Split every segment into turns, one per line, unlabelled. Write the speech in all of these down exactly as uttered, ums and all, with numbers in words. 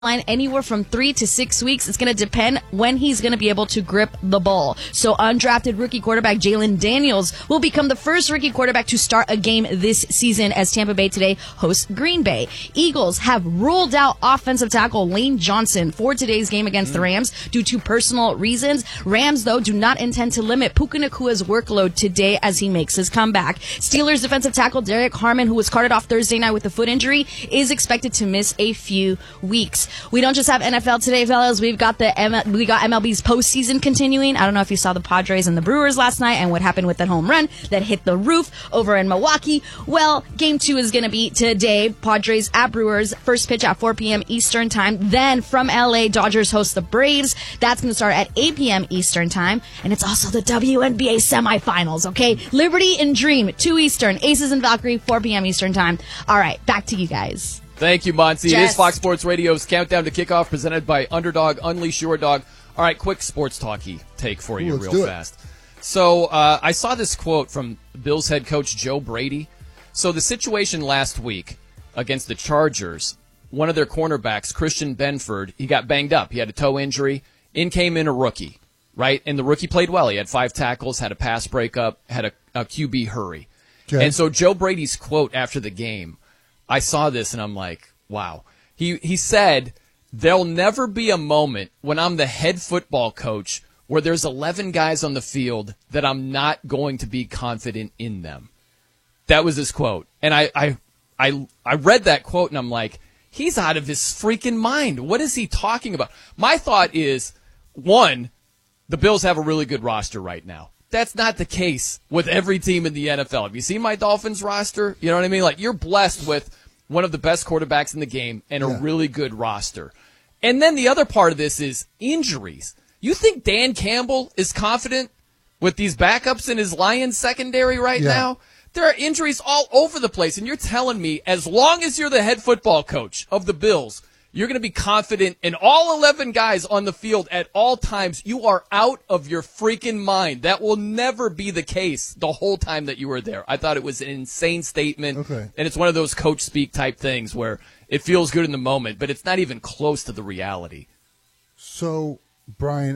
line anywhere from three to six weeks. It's going to depend when he's going to be able to grip the ball. So undrafted rookie quarterback Jalen Daniels will become the first rookie quarterback to start a game this season as Tampa Bay today hosts Green Bay. Eagles have ruled out offensive tackle Lane Johnson for today's game against the Rams due to personal reasons. Rams, though, do not intend to limit Puka Nakua's workload today as he makes his comeback. Steelers defensive tackle Derek Harmon, who was carted off Thursday night with a foot injury, is expected to miss a few weeks. We don't just have N F L today, fellas. We've got the M- we got M L B's postseason continuing. I don't know if you saw the Padres and the Brewers last night and what happened with that home run that hit the roof over in Milwaukee. Well, game two is going to be today. Padres at Brewers. First pitch at four p.m. Eastern time. Then from L A, Dodgers host the Braves. That's going to start at eight p.m. Eastern time. And it's also the W N B A semifinals, okay? Liberty and Dream, two Eastern. Aces and Valkyrie, four p.m. Eastern time. All right, back to you guys.
Thank you, Monty.
Jess.
It is Fox Sports Radio's Countdown to Kickoff presented by Underdog. Unleash your dog. All right, quick sports talky take for you
Ooh,
real fast. So uh, I saw this quote from Bills head coach Joe Brady. So the situation last week against the Chargers, one of their cornerbacks, Christian Benford, he got banged up. He had a toe injury. In came in a rookie, right? And the rookie played well. He had five tackles, had a pass breakup, had a, a Q B hurry. Okay. And so Joe Brady's quote after the game, I saw this and I'm like, wow. He he said, there'll never be a moment when I'm the head football coach where there's eleven guys on the field that I'm not going to be confident in them. That was his quote. And I, I, I, I read that quote and I'm like, he's out of his freaking mind. What is he talking about? My thought is, one, the Bills have a really good roster right now. That's not the case with every team in the N F L. Have you seen my Dolphins roster? You know what I mean? Like, you're blessed with one of the best quarterbacks in the game and a yeah. really good roster. And then the other part of this is injuries. You think Dan Campbell is confident with these backups in his Lions secondary right yeah. now? There are injuries all over the place, and you're telling me as long as you're the head football coach of the Bills, you're going to be confident in all eleven guys on the field at all times. You are out of your freaking mind. That will never be the case the whole time that you were there. I thought it was an insane statement,
okay.
and it's one of those coach speak type things where it feels good in the moment, but it's not even close to the reality.
So, Brian,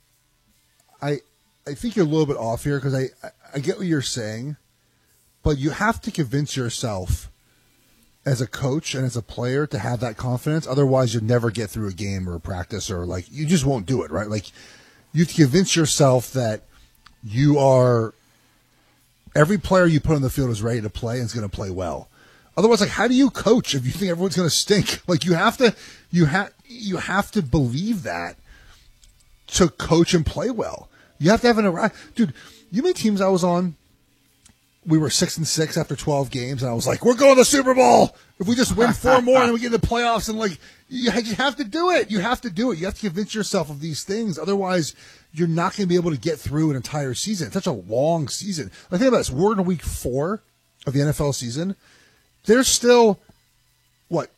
I I think you're a little bit off here because I, I, I get what you're saying, but you have to convince yourself as a coach and as a player to have that confidence. Otherwise, you'll never get through a game or a practice, or like you just won't do it, right? Like you have to convince yourself that you are every player you put on the field is ready to play and is going to play well. Otherwise, like how do you coach if you think everyone's going to stink? Like you have to, you have you have to believe that to coach and play well. You have to have an dude. You know how many teams I was on? We were six and six after twelve games, and I was like, "We're going to the Super Bowl if we just win four more and we get in the playoffs." And like, you, you have to do it. You have to do it. You have to convince yourself of these things. Otherwise, you're not going to be able to get through an entire season. It's such a long season. Like, think about this: we're in week four of the N F L season. There's still what?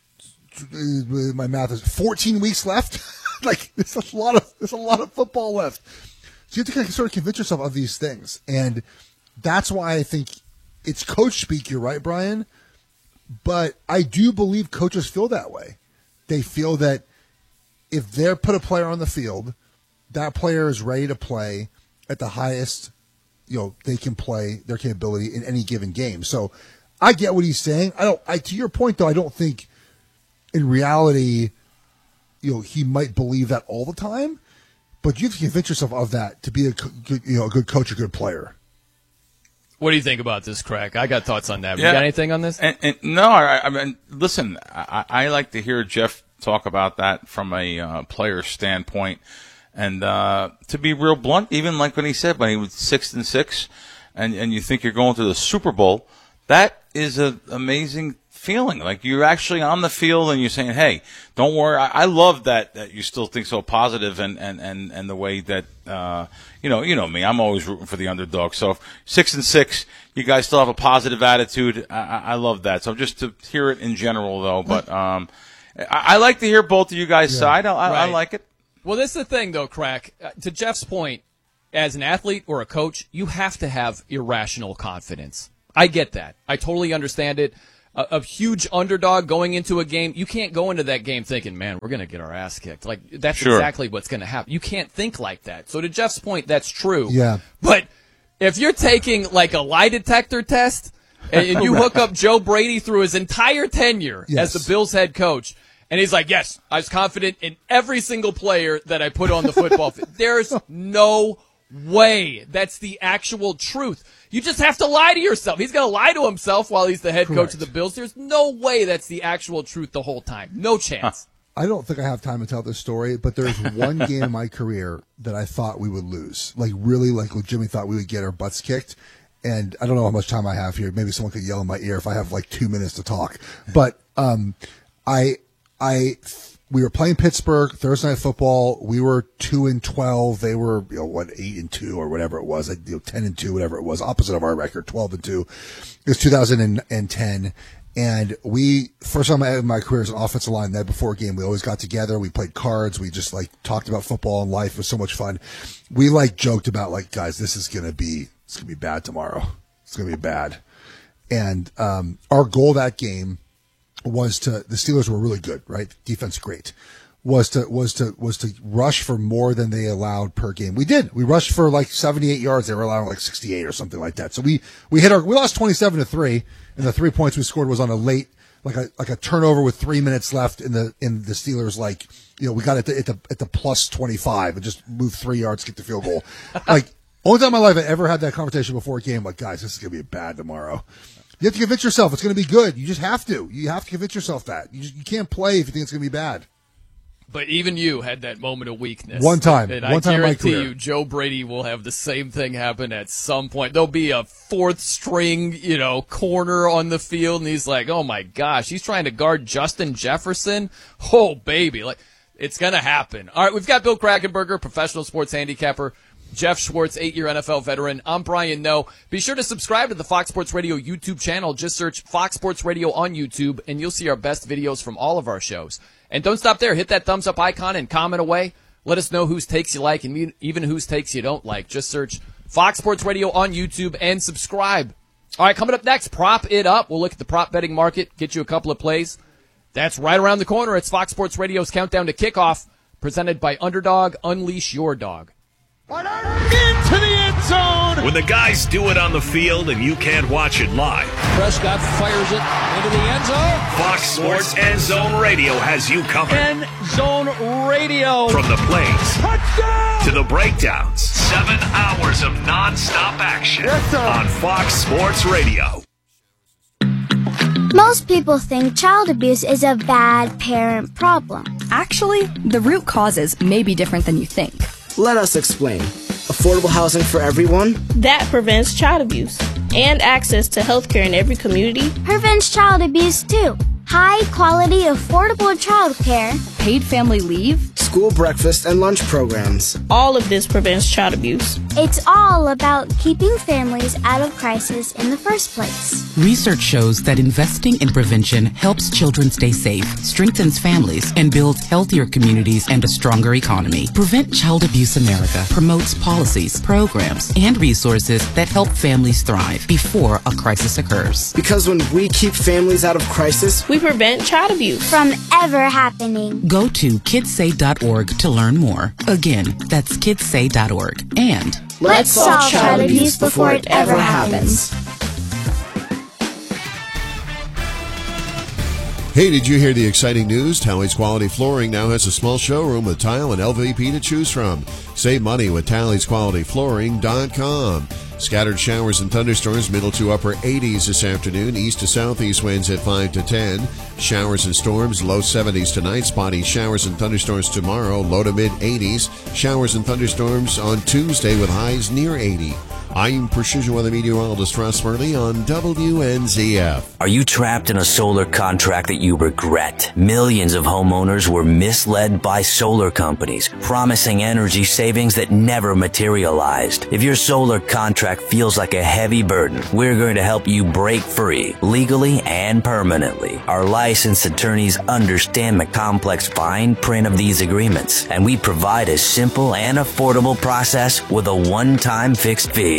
My math is fourteen weeks left. Like, there's a lot of there's a lot of football left. So you have to kind of sort of convince yourself of these things, and that's why I think it's coach speak. You're right, Brian. But I do believe coaches feel that way. They feel that if they put a player on the field, that player is ready to play at the highest, you know, they can play their capability in any given game. So I get what he's saying. I don't. I to your point though, I don't think in reality, you know, he might believe that all the time. But you have to convince yourself of that to be a good, you know, a good coach, a good player.
What do you think about this, Craig? I got thoughts on that.
Yeah.
You got anything on this?
And, and, no, I, I mean, listen, I, I like to hear Jeff talk about that from a uh, player standpoint. And uh, to be real blunt, even like when he said when he was six and six, and, and you think you're going to the Super Bowl, that is an amazing feeling. Like you're actually on the field and you're saying, hey, don't worry. I, I love that, that you still think so positive and, and, and, and the way that, uh, you know, you know me, I'm always rooting for the underdog. So if six and six, you guys still have a positive attitude. I, I love that. So just to hear it in general though, but, um, I, I like to hear both of you guys' yeah. side. I, I,
right.
I like it.
Well, this is the thing though, Crack. Uh, to Jeff's point, as an athlete or a coach, you have to have irrational confidence. I get that. I totally understand it. a, a huge underdog going into a game, you can't go into that game thinking, man, we're going to get our ass kicked. Like, that's
Sure.
exactly what's going to happen. You can't think like that. So to Jeff's point, that's true.
Yeah.
But if you're taking like a lie detector test and, and you hook up Joe Brady through his entire tenure
Yes.
as the Bills head coach, and he's like, yes, I was confident in every single player that I put on the football field. There's no way that's the actual truth. You just have to lie to yourself. He's going to lie to himself while he's the head
Correct.
coach of the Bills. There's no way that's the actual truth the whole time. No chance.
I don't think I have time to tell this story, but there's one game in my career that I thought we would lose. Like, really, like, legitimately thought we would get our butts kicked. And I don't know how much time I have here. Maybe someone could yell in my ear if I have, like, two minutes to talk. But um, I, I, we were playing Pittsburgh, Thursday Night Football. We were two and twelve. They were, you know, what, eight and two or whatever it was, like, you know, ten and two, whatever it was, opposite of our record, twelve and two. It was two thousand ten. And we, first time in my career as an offensive line, that before a game, we always got together. We played cards. We just, like, talked about football and life. It was so much fun. We, like, joked about, like, guys, this is going to be, it's going to be bad tomorrow. It's going to be bad. And um, our goal that game was to, the Steelers were really good, right? Defense great. Was to, was to, was to rush for more than they allowed per game. We did. We rushed for like seventy-eight yards. They were allowing like sixty-eight or something like that. So we, we hit our, we lost twenty-seven to three, and the three points we scored was on a late, like a, like a turnover with three minutes left in the, in the Steelers, like, you know, we got it at the, at the plus twenty-five and just moved three yards, get the field goal. Like, only time in my life I ever had that conversation before a game, like, guys, this is going to be bad tomorrow. You have to convince yourself it's going to be good. You just have to. You have to convince yourself that. You just, you can't play if you think it's going to be bad.
But even you had that moment of weakness.
One time.
And
One
I
time in my
guarantee
career.
you, Joe Brady will have the same thing happen at some point. There'll be a fourth string, you know, corner on the field, and he's like, oh my gosh, he's trying to guard Justin Jefferson? Oh, baby. Like, it's going to happen. All right, we've got Bill Krakenberger, professional sports handicapper. Jeff Schwartz, eight-year N F L veteran. I'm Brian Noe. Be sure to subscribe to the Fox Sports Radio YouTube channel. Just search Fox Sports Radio on YouTube, and you'll see our best videos from all of our shows. And don't stop there. Hit that thumbs-up icon and comment away. Let us know whose takes you like and even whose takes you don't like. Just search Fox Sports Radio on YouTube and subscribe. All right, coming up next, Prop It Up. We'll look at the prop betting market, get you a couple of plays. That's right around the corner. It's Fox Sports Radio's Countdown to Kickoff, presented by Underdog. Unleash your dog.
Into the end zone.
When the guys do it on the field and you can't watch it live,
Prescott fires it into the end zone.
Fox Sports End Zone Radio has you covered.
End zone radio.
From the plays
Touchdown.
to the breakdowns, seven hours of nonstop action
Yes, sir.
on Fox Sports Radio.
Most people think child abuse is a bad parent problem.
Actually, the root causes may be different than you think.
Let us explain. Affordable housing for everyone?
That prevents child abuse and access to healthcare in every community.
Prevents child abuse too. High quality, affordable childcare.
Paid family leave.
School breakfast and lunch programs.
All of this prevents child abuse.
It's all about keeping families out of crisis in the first place.
Research shows that investing in prevention helps children stay safe, strengthens families, and builds healthier communities and a stronger economy. Prevent Child Abuse America promotes policies, programs, and resources that help families thrive before a crisis occurs.
Because when we keep families out of crisis,
we prevent child abuse
from ever happening.
Go to kidsay dot org to learn more. Again, that's kidsay dot org. And
let's solve child abuse before it ever happens.
Hey, did you hear the exciting news? Talley's Quality Flooring now has a small showroom with tile and L V P to choose from. Save money with Talley's Quality Flooring dot com. Scattered showers and thunderstorms, middle to upper eighties this afternoon. East to southeast winds at five to ten. Showers and storms, low seventies tonight. Spotty showers and thunderstorms tomorrow, low to mid eighties. Showers and thunderstorms on Tuesday with highs near eighty. I'm Precision Weather Meteorologist Ross Murley on W N Z F.
Are you trapped in a solar contract that you regret? Millions of homeowners were misled by solar companies, promising energy savings that never materialized. If your solar contract feels like a heavy burden, we're going to help you break free, legally and permanently. Our licensed attorneys understand the complex fine print of these agreements, and we provide a simple and affordable process with a one-time fixed fee.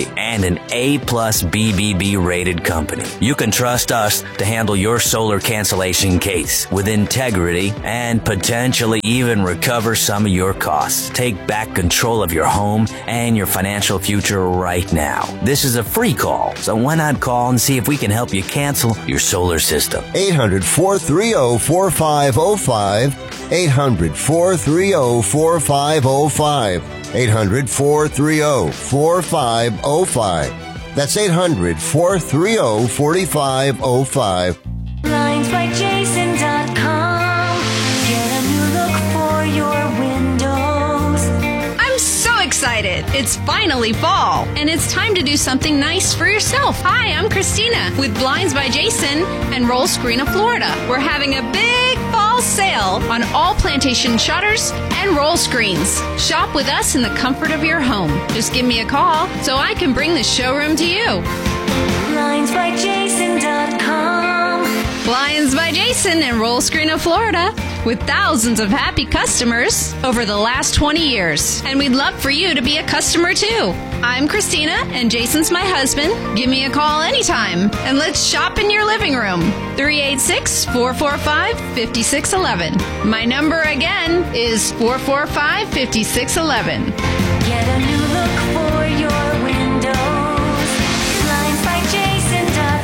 quality and an A plus B B B rated company. You can trust us to handle your solar cancellation case with integrity and potentially even recover some of your costs. Take back control of your home and your financial future right now. This is a free call, so why not call and see if we can help you cancel your solar system?
eight hundred, four three zero, four five zero five. eight hundred, four three zero, four five zero five. eight hundred, four three zero, four five zero five. That's eight hundred, four three zero, four five zero five.
Blinds by Jason dot com. Get a new look for your windows.
I'm so excited. It's finally fall, and it's time to do something nice for yourself. Hi, I'm Christina with Blinds by Jason and Roll Screen of Florida. We're having a big fall sale on all plantation shutters and roll screens. Shop with us in the comfort of your home. Just give me a call so I can bring the showroom to you.
Blinds by Jason dot com.
Blinds by Jason and Roll Screen of Florida, with thousands of happy customers over the last twenty years. And we'd love for you to be a customer too. I'm Christina, and Jason's my husband. Give me a call anytime, and let's shop in your living room. three eight six, four four five, five six one one. My number again is four four five, five six one one.
Get a new look for your windows. Blinds by Jason dot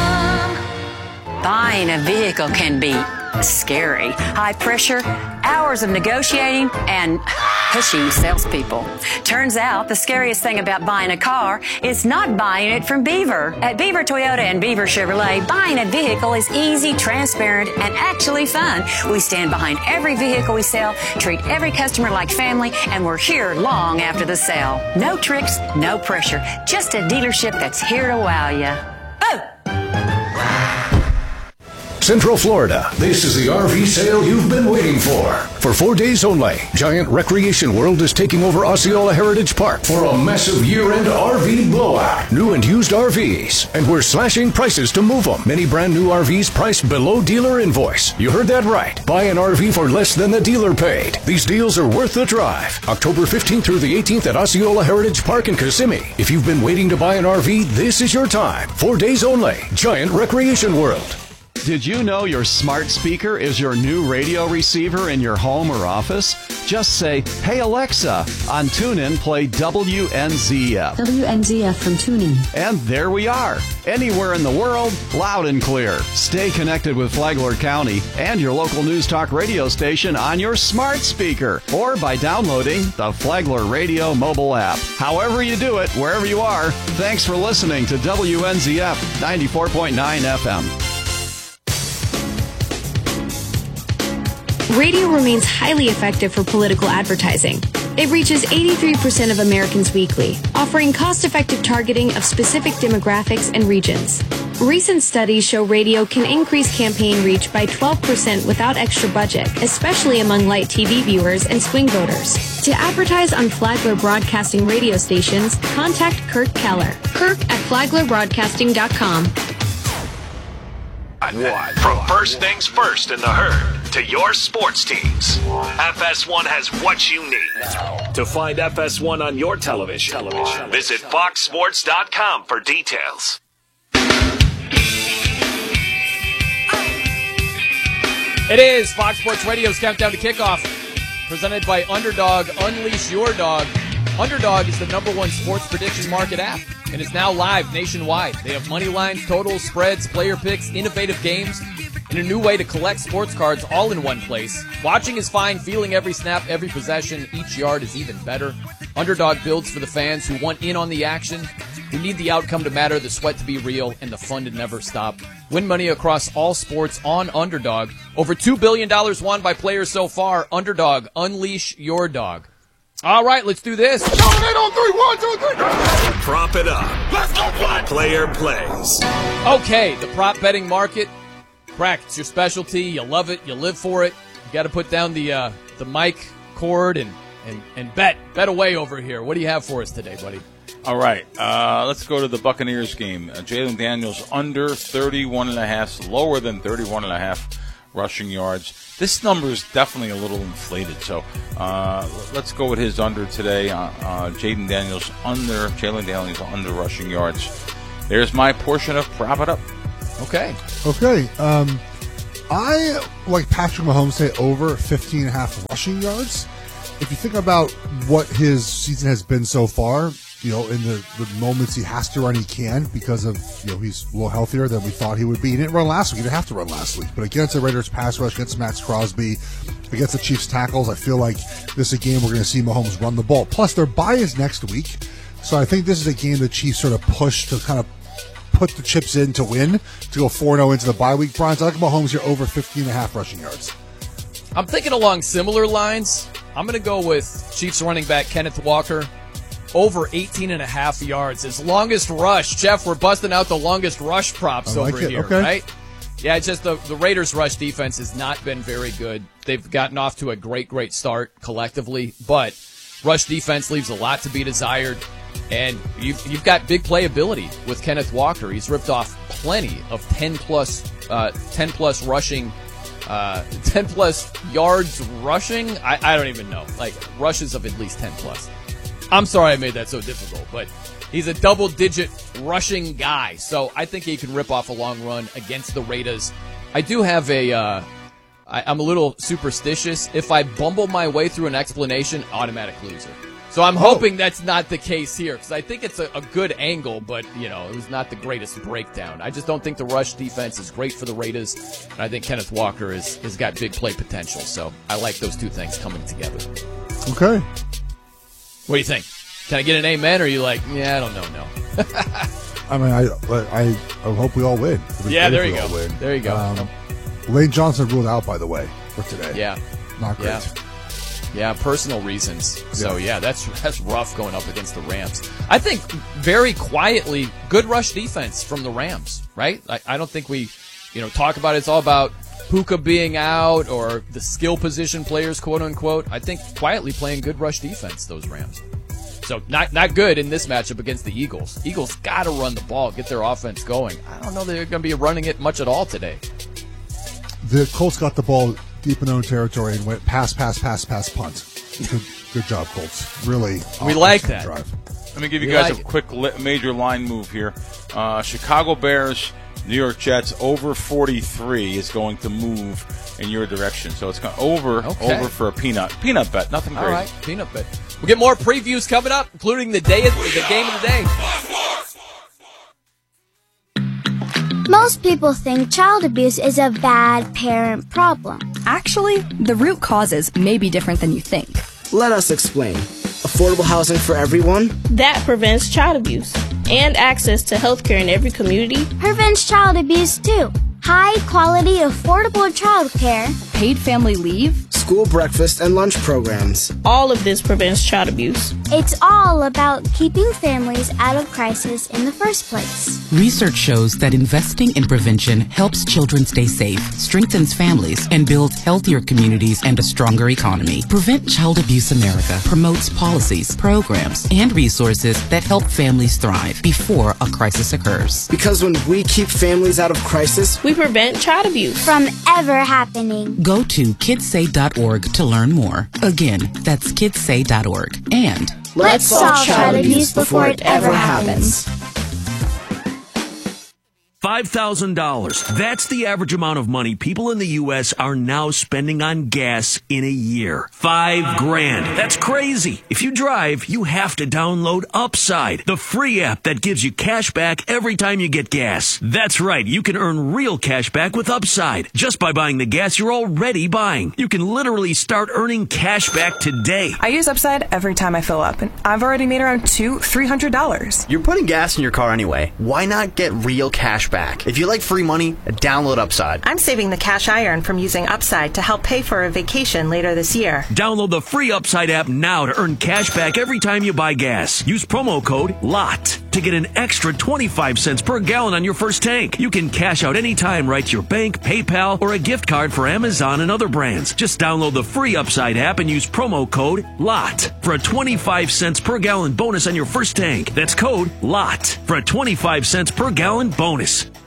com.
Buying a vehicle can be scary. High pressure, hours of negotiating, and pushy salespeople. Turns out the scariest thing about buying a car is not buying it from Beaver. At Beaver Toyota and Beaver Chevrolet, buying a vehicle is easy, transparent, and actually fun. We stand behind every vehicle we sell, treat every customer like family, and we're here long after the sale. No tricks, no pressure. Just a dealership that's here to wow you. Oh!
Central Florida, this is the R V sale you've been waiting for. For four days only, Giant Recreation World is taking over Osceola Heritage Park for a massive year-end R V blowout. New and used R Vs, and we're slashing prices to move them. Many brand new R Vs priced below dealer invoice. You heard that right. Buy an R V for less than the dealer paid. These deals are worth the drive. October fifteenth through the eighteenth at Osceola Heritage Park in Kissimmee. If you've been waiting to buy an R V, this is your time. Four days only. Giant Recreation World.
Did you know your smart speaker is your new radio receiver in your home or office? Just say, "Hey Alexa," on TuneIn, play W N Z F.
W N Z F from TuneIn.
And there we are. Anywhere in the world, loud and clear. Stay connected with Flagler County and your local news talk radio station on your smart speaker or by downloading the Flagler Radio mobile app. However you do it, wherever you are, thanks for listening to W N Z F ninety-four point nine F M.
Radio remains highly effective for political advertising. It reaches eighty-three percent of Americans weekly, offering cost-effective targeting of specific demographics and regions. Recent studies show radio can increase campaign reach by twelve percent without extra budget, especially among light T V viewers and swing voters. To advertise on Flagler Broadcasting radio stations, contact Kirk Keller. Kirk at flagler broadcasting dot com.
From first things first in the herd to your sports teams, F S one has what you need. To find F S one on your television, television. visit fox sports dot com for details.
It is Fox Sports Radio's Countdown to Kickoff, presented by Underdog. Unleash your dog. Underdog is the number one sports prediction market app, and is now live nationwide. They have money lines, totals, spreads, player picks, innovative games, and a new way to collect sports cards all in one place. Watching is fine. Feeling every snap, every possession, each yard is even better. Underdog builds for the fans who want in on the action, who need the outcome to matter, the sweat to be real, and the fun to never stop. Win money across all sports on Underdog. Over two billion dollars won by players so far. Underdog, unleash your dog. All right, let's do this.
On three, one, two, three.
Prop it up. Let's go play. Player plays.
Okay, the prop betting market. Crack, it's your specialty. You love it. You live for it. You got to put down the uh, the mic cord and, and, and bet. Bet away over here. What do you have for us today, buddy?
All right, uh, let's go to the Buccaneers game. Uh, Jalen Daniels under thirty-one and a half, lower than thirty-one and a half rushing yards. This number is definitely a little inflated. So uh, let's go with his under today. Uh, uh, Jaden Daniels under, Jalen Daniels under rushing yards. There's my portion of Prop It Up.
Okay.
Okay. Um, I like Patrick Mahomes say over fifteen and a half rushing yards. If you think about what his season has been so far, you know, in the, the moments he has to run, he can because of, you know, he's a little healthier than we thought he would be. He didn't run last week. He didn't have to run last week. But against the Raiders pass rush, against Max Crosby, against the Chiefs tackles, I feel like this is a game we're going to see Mahomes run the ball. Plus, their bye is next week. So I think this is a game the Chiefs sort of push to kind of put the chips in to win, to go four and oh into the bye week. Brian, I like Mahomes here over fifteen and a half rushing yards.
I'm thinking along similar lines. I'm going to go with Chiefs running back Kenneth Walker over eighteen and a half yards. His longest rush. Jeff, we're busting out the longest rush props
I like
over
it.
here,
Okay.
right? Yeah, it's just the, the Raiders' rush defense has not been very good. They've gotten off to a great, great start collectively, but rush defense leaves a lot to be desired. And you've, you've got big playability with Kenneth Walker. He's ripped off plenty of ten plus, uh, ten plus rushing, uh, ten plus yards rushing. I, I don't even know, like rushes of at least ten plus. I'm sorry I made that so difficult, but he's a double-digit rushing guy. So I think he can rip off a long run against the Raiders. I do have a, uh, I, I'm a little superstitious. If I bumble my way through an explanation, automatic loser. So I'm hoping that's not the case here, because I think it's a, a good angle, but, you know, it was not the greatest breakdown. I just don't think the rush defense is great for the Raiders, and I think Kenneth Walker is, has got big play potential. So I like those two things coming together.
Okay.
What do you think? Can I get an amen, or are you like, yeah, I don't know, no?
I mean, I I, I hope we all win.
Yeah, there you go. There you go.
Um, Lane Johnson ruled out, by the way, for today.
Yeah.
Not great.
Yeah. Yeah, personal reasons. So, yeah, that's that's rough going up against the Rams. I think very quietly, good rush defense from the Rams, right? I, I don't think we, you know, talk about it. It's all about Puka being out or the skill position players, quote unquote. I think quietly playing good rush defense, those Rams. So not not good in this matchup against the Eagles. Eagles got to run the ball, get their offense going. I don't know they're going to be running it much at all today.
The Colts got the ball deep in their own territory and went pass, pass, pass, pass, punt. Good, good job, Colts. Really,
we like that.
Drive.
Let me give you
We
guys
like
a
it.
quick li- major line move here. Uh, Chicago Bears, New York Jets over forty-three is going to move in your direction. So it's going over
Okay.
over for a peanut peanut bet. Nothing crazy.
All right, peanut bet. We'll get more previews coming up, including the day of the game of the day.
Most people think child abuse is a bad parent problem.
Actually, the root causes may be different than you think.
Let us explain. Affordable housing for everyone?
That prevents child abuse and access to healthcare in every community.
Prevents child abuse too. High quality, affordable childcare.
Paid family leave?
School breakfast and lunch programs.
All of this prevents child abuse.
It's all about keeping families out of crisis in the first place.
Research shows that investing in prevention helps children stay safe, strengthens families, and builds healthier communities and a stronger economy. Prevent Child Abuse America promotes policies, programs, and resources that help families thrive before a crisis occurs.
Because when we keep families out of crisis,
we prevent child abuse
from ever happening.
Go to kidsay dot org to learn more. Again, that's kidsay dot org. And
let's solve child abuse before it ever happens.
five thousand dollars. That's the average amount of money people in the U S are now spending on gas in a year. Five grand. That's crazy. If you drive, you have to download Upside, the free app that gives you cash back every time you get gas. That's right. You can earn real cash back with Upside just by buying the gas you're already buying. You can literally start earning cash back today.
I use Upside every time I fill up, and I've already made around two, three hundred dollars.
You're putting gas in your car anyway. Why not get real cash back? If you like free money, download Upside.
I'm saving the cash I earn from using Upside to help pay for a vacation later this year.
Download the free Upside app now to earn cash back every time you buy gas. Use promo code LOT to get an extra twenty-five cents per gallon on your first tank. You can cash out anytime right to your bank, PayPal, or a gift card for Amazon and other brands. Just download the free Upside app and use promo code LOT for a twenty-five cents per gallon bonus on your first tank. That's code LOT for a twenty-five cents per gallon bonus.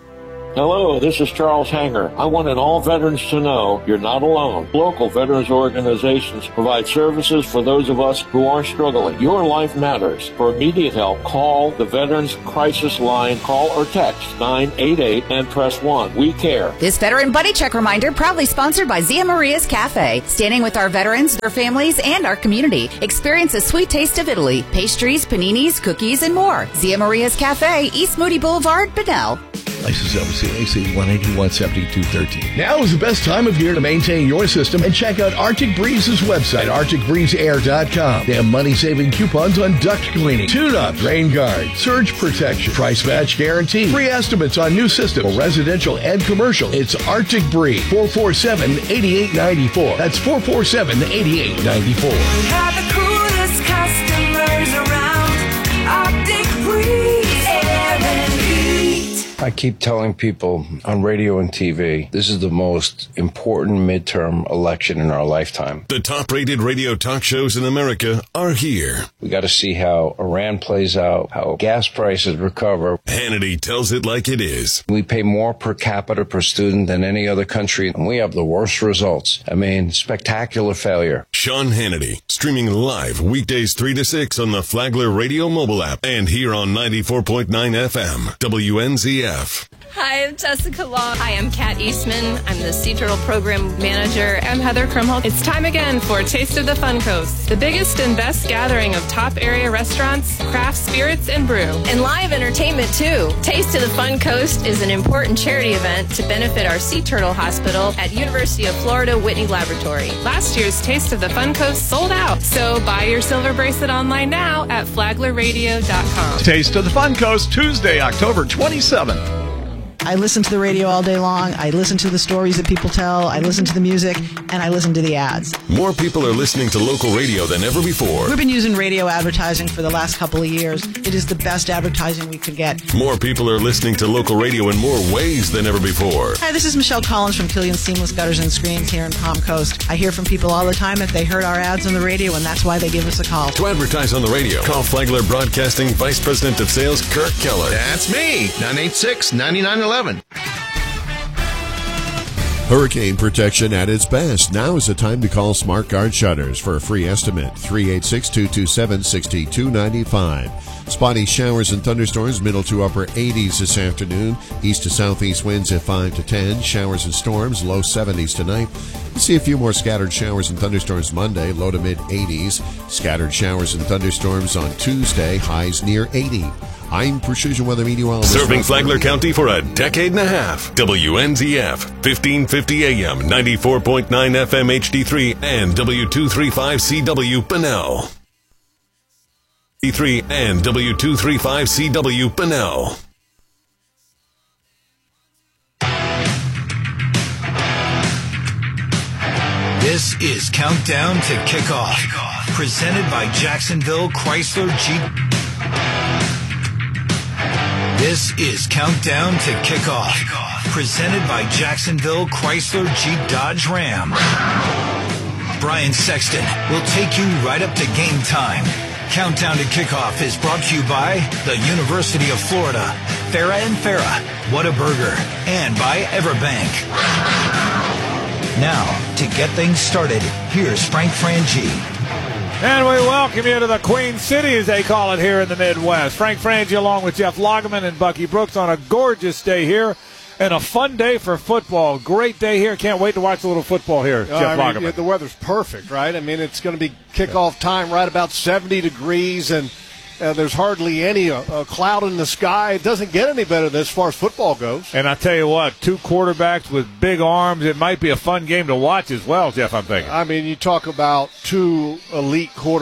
Hello, this is Charles Hanger. I want all veterans to know you're not alone. Local veterans organizations provide services for those of us who are struggling. Your life matters. For immediate help, call the Veterans Crisis Line. Call or text nine eight eight and press one. We care.
This Veteran Buddy Check reminder proudly sponsored by Zia Maria's Cafe. Standing with our veterans, their families, and our community. Experience a sweet taste of Italy. Pastries, paninis, cookies, and more. Zia Maria's Cafe, East Moody Boulevard, Benel.
License number C A C one eighty-one seventy-two thirteen. Now is the best time of year to maintain your system and check out Arctic Breeze's website, arctic breeze air dot com. They have money-saving coupons on duct cleaning, tune-up, rain guard, surge protection, price match guarantee, free estimates on new systems, residential and commercial. It's Arctic Breeze, four four seven, eight eight nine four. That's four four seven, eight eight nine four.
We have the coolest customers around. Arctic Breeze, air and heat.
I keep telling people on radio and T V, this is the most important midterm election in our lifetime.
The top-rated radio talk shows in America are here.
We got to see how Iran plays out, how gas prices recover.
Hannity tells it like it is.
We pay more per capita per student than any other country, and we have the worst results. I mean, spectacular failure.
Sean Hannity, streaming live weekdays three to six on the Flagler Radio mobile app and here on ninety-four point nine F M, W N Z F.
Hi, I'm Jessica Long. Hi, I'm Kat Eastman. I'm the Sea Turtle Program Manager. I'm Heather Krumholtz. It's time again for Taste of the Fun Coast, the biggest and best gathering of top area restaurants, craft spirits, and brew. And live entertainment, too. Taste of the Fun Coast is an important charity event to benefit our Sea Turtle Hospital at University of Florida Whitney Laboratory. Last year's Taste of the Fun Coast sold out, so buy your silver bracelet online now at flagler radio dot com.
Taste of the Fun Coast, Tuesday, October twenty-seventh.
I listen to the radio all day long. I listen to the stories that people tell. I listen to the music, and I listen to the ads.
More people are listening to local radio than ever before.
We've been using radio advertising for the last couple of years. It is the best advertising we could get.
More people are listening to local radio in more ways than ever before.
Hi, this is Michelle Collins from Killian Seamless Gutters and Screens here in Palm Coast. I hear from people all the time that they heard our ads on the radio, and that's why they give us a call.
To advertise on the radio, call Flagler Broadcasting Vice President of Sales, Kirk Keller.
That's me, nine eight six, nine nine one one.
Hurricane protection at its best. Now is the time to call Smart Guard Shutters for a free estimate. three eight six, two two seven, six two nine five. Spotty showers and thunderstorms, middle to upper eighties this afternoon. East to southeast winds at five to ten. Showers and storms, low seventies tonight. We'll see a few more scattered showers and thunderstorms Monday, low to mid eighties. Scattered showers and thunderstorms on Tuesday, highs near eighty. I'm Precision Weather Meteorologist.
Serving Flagler County for a decade and a half. W N Z F, fifteen fifty A M, ninety-four point nine F M H D three, and W two thirty-five C W Bunnell. H D three and W two thirty-five C W Bunnell.
This is Countdown to Kickoff, Kickoff. Presented by Jacksonville Chrysler Jeep. This is Countdown to Kickoff, Kickoff. Presented by Jacksonville Chrysler Jeep Dodge Ram. Brian Sexton will take you right up to game time. Countdown to Kickoff is brought to you by the University of Florida, Farah and Farah, Whataburger, and by Everbank. Now, to get things started, here's Frank Frangie.
And we welcome you to the Queen City, as they call it here in the Midwest. Frank Frangie along with Jeff Lagerman and Bucky Brooks on a gorgeous day here and a fun day for football. Great day here. Can't wait to watch a little football here, uh, Jeff
I mean,
Lagerman.
the weather's perfect, right? I mean, it's going to be kickoff time right about seventy degrees, and uh, there's hardly any uh, uh, cloud in the sky. It doesn't get any better as far as football goes.
And I tell you what, two quarterbacks with big arms. It might be a fun game to watch as well, Jeff, I'm thinking.
I mean, you talk about two elite quarterbacks.